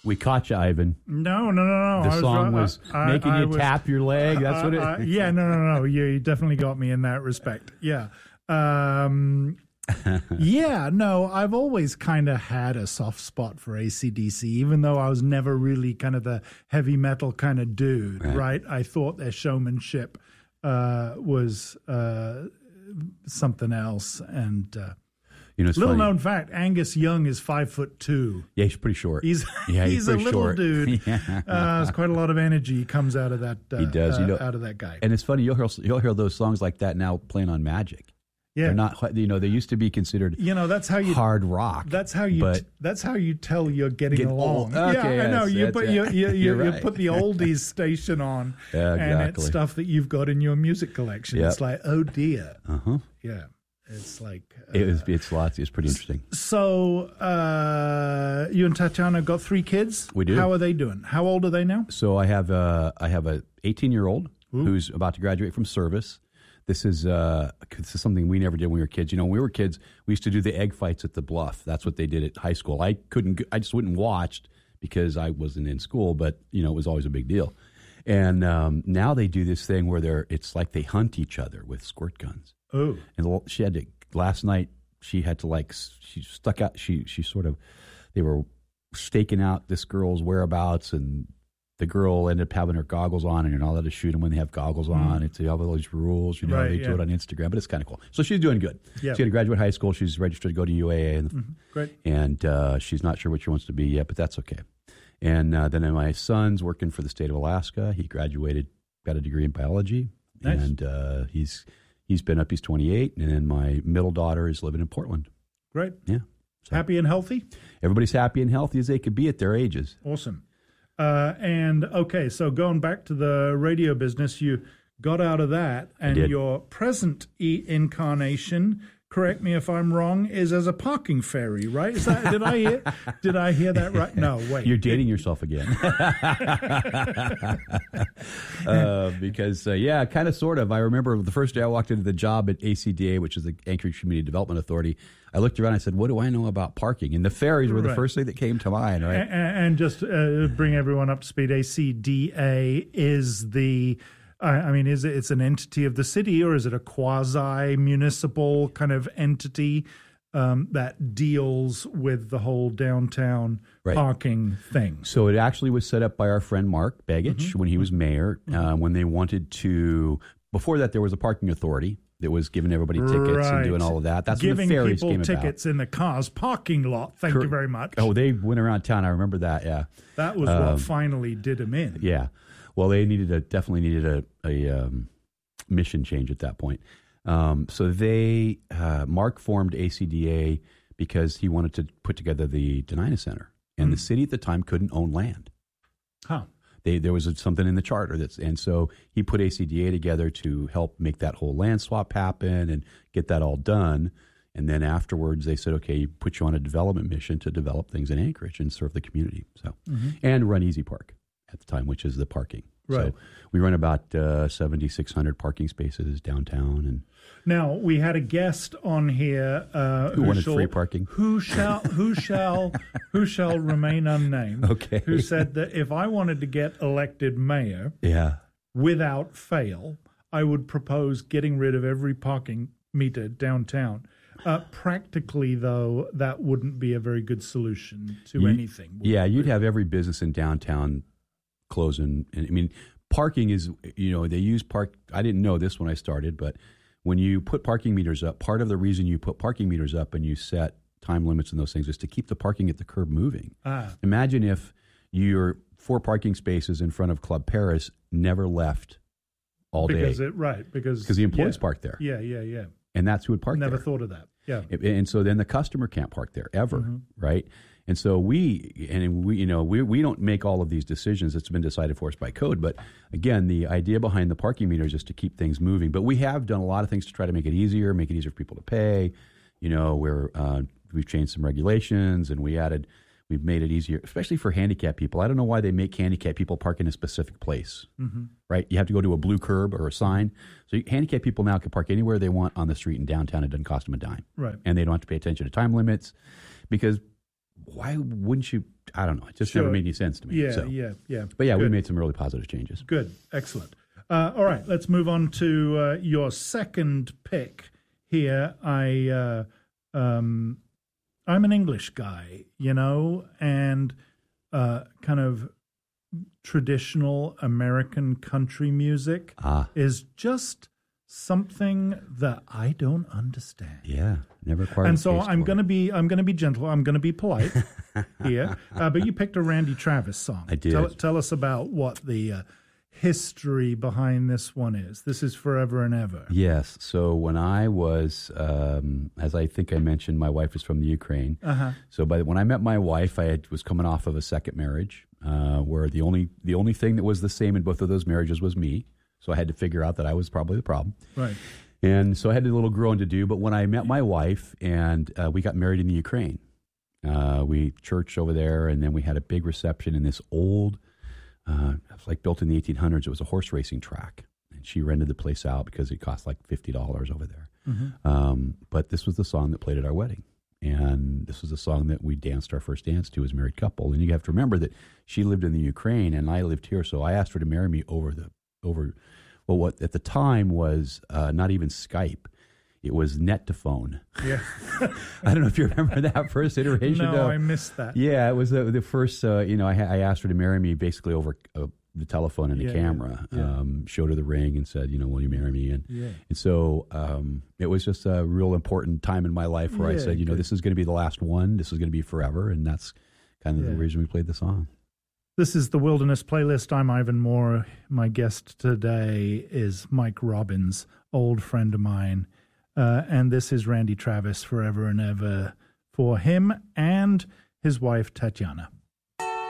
We caught you, Ivan. No. The song was making you tap your leg. That's what it. Yeah, no. You definitely got me in that respect. Yeah. Yeah, no, I've always kind of had a soft spot for AC/DC, even though I was never really kind of the heavy metal kind of dude, right? I thought their showmanship was something else. And little known fact, Angus Young is 5'2". Yeah, he's pretty short. He's a little short dude. There's quite a lot of energy comes out of that. He does. Out of that guy. And it's funny, you'll hear those songs like that now playing on Magic. Yeah. They're not, they used to be considered, that's how you hard rock. That's how you tell you're getting along. Okay, I know. You put the oldies station on, and it's stuff that you've got in your music collection. Yep. It's like, oh dear. Yeah. It's like it's lots. It's pretty interesting. So you and Tatiana got 3 kids. We do. How are they doing? How old are they now? So I have a 18-year-old who's about to graduate from service. This is something we never did when we were kids. When we were kids, we used to do the egg fights at the Bluff. That's what they did at high school. I just wouldn't watch because I wasn't in school, but it was always a big deal. And now they do this thing where it's like they hunt each other with squirt guns. Oh, and she had to last night. She had to she stuck out. She sort of they were staking out this girl's whereabouts, and the girl ended up having her goggles on, and you're not allowed to shoot them when they have goggles on. It's you have all these rules, they do it on Instagram, but it's kind of cool. So she's doing good. Yeah. She had to graduate high school. She's registered to go to UAA, great. And she's not sure what she wants to be yet, but that's okay. And then my son's working for the state of Alaska. He graduated, got a degree in biology, nice. And he's been up. He's 28, and then my middle daughter is living in Portland. Great. Yeah. So, happy and healthy? Everybody's happy and healthy as they could be at their ages. Awesome. And okay, so going back to the radio business, you got out of that, and your present incarnation, correct me if I'm wrong, is as a parking ferry, right? Is that did I hear that right? No, wait. You're dating yourself again. Because kind of sort of. I remember the first day I walked into the job at ACDA, which is the Anchorage Community Development Authority. I looked around and I said, what do I know about parking? And the ferries were the first thing that came to mind, right? And just bring everyone up to speed, ACDA is it's an entity of the city, or is it a quasi-municipal kind of entity that deals with the whole downtown parking thing? So it actually was set up by our friend Mark Begich when he was mayor, when they wanted to. Before that, there was a parking authority that was giving everybody tickets and doing all of that. That's when the ferries came about. Giving people tickets in the car's parking lot. Thank you very much. Oh, they went around town. I remember that, yeah. That was what finally did them in. Yeah. Well, they definitely needed a mission change at that point. So Mark formed ACDA because he wanted to put together the Denina Center, and the city at the time couldn't own land. Huh. There was something in the charter and so he put ACDA together to help make that whole land swap happen and get that all done. And then afterwards, they said, "Okay, put you on a development mission to develop things in Anchorage and serve the community." So and run Easy Park at the time, which is the parking. Right. So we run about 7,600 parking spaces downtown. And now we had a guest on here who wanted free parking. Who shall remain unnamed? Okay. Who said that if I wanted to get elected mayor, without fail, I would propose getting rid of every parking meter downtown. Practically, though, that wouldn't be a very good solution to anything. You'd have every business in downtown closing. And I mean, parking is, they use park. I didn't know this when I started, but when you put parking meters up, part of the reason you put parking meters up and you set time limits and those things is to keep the parking at the curb moving. Imagine if your 4 parking spaces in front of Club Paris never left all day. Because the employees parked there. Yeah. And that's who would park there. Never thought of that. Yeah. And so then the customer can't park there ever, right? And so we don't make all of these decisions. It's been decided for us by code. But again, the idea behind the parking meters is to keep things moving. But we have done a lot of things to try to make it easier for people to pay. We've changed some regulations, and we've made it easier, especially for handicapped people. I don't know why they make handicapped people park in a specific place, right? You have to go to a blue curb or a sign. So handicapped people now can park anywhere they want on the street in downtown. It doesn't cost them a dime. Right. And they don't have to pay attention to time limits, because why wouldn't you I don't know. It just never made any sense to me. Yeah, so. yeah. But yeah, Good. we made some really positive changes. Good, excellent. All right, let's move on to your second pick here. I'm an English guy, and kind of traditional American country music is just something that I don't understand. Yeah, never acquired. And so I'm going to be gentle. I'm going to be polite here. But you picked a Randy Travis song. I did. Tell us about what the history behind this one is. This is Forever and Ever. Yes. So when I was, as I think I mentioned, my wife is from the Ukraine. So when I met my wife, was coming off of a second marriage, where the only thing that was the same in both of those marriages was me. So I had to figure out that I was probably the problem. Right. And so I had a little growing to do. But when I met my wife and we got married in the Ukraine, we churched over there, and then we had a big reception in this old, it was like built in the 1800s. It was a horse racing track. And she rented the place out because it cost like $50 over there. But this was the song that played at our wedding. And this was the song that we danced our first dance to as a married couple. And you have to remember that she lived in the Ukraine and I lived here. So I asked her to marry me over what at the time was not even Skype. It was net-to-phone. Yeah. I don't know if you remember that first iteration. No, I missed that. Yeah, it was the first, I asked her to marry me basically over the telephone and the camera. Yeah. Showed her the ring and said, will you marry me? And so it was just a real important time in my life where I said, this is going to be the last one. This is going to be forever. And that's kind of the reason we played the song. This is the Wilderness Playlist. I'm Ivan Moore. My guest today is Mike Robbins, old friend of mine. And this is Randy Travis, Forever and Ever, for him and his wife, Tatiana.